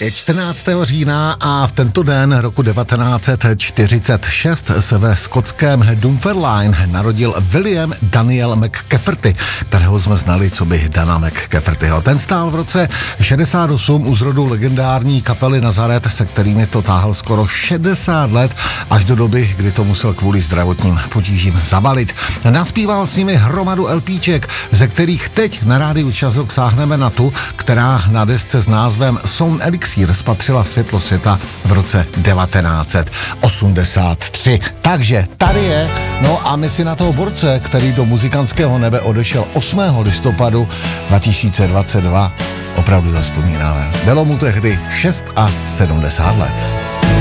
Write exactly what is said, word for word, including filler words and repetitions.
Je čtrnáctého října a v tento den roku devatenáct set čtyřicet šest se ve skotském Dunfermline narodil William Daniel McCafferty, kterého jsme znali co by Dana McCaffertyho. Ten stál v roce šedesát osm u zrodu legendární kapely Nazaret, se kterými to táhl skoro šedesát let, až do doby, kdy to musel kvůli zdravotním potížím zabalit. Naspíval s nimi hromadu LPček, ze kterých teď na rádiu Čas Rock sáhneme na tu, která na desce s názvem Sound Elixir spatřila světlo světa v roce devatenáct set osmdesát tři. Takže tady je, no a my si na toho borce, který do muzikantského nebe odešel osmého listopadu dva tisíce dvacet dva, opravdu zazpomínáme. Bylo mu tehdy sedmdesát šest let.